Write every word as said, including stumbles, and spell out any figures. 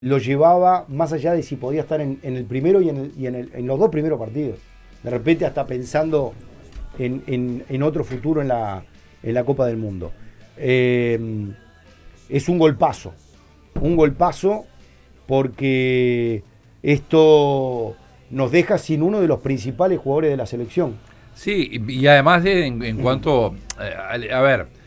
lo llevaba más allá de si podía estar en, en el primero y, en, el, y en, el, en, los dos primeros partidos. De repente hasta pensando en, en, en otro futuro en la, en la Copa del Mundo. Eh, es un golpazo, un golpazo porque esto nos deja sin uno de los principales jugadores de la selección. Sí, y además de en, en cuanto, eh, a, a ver,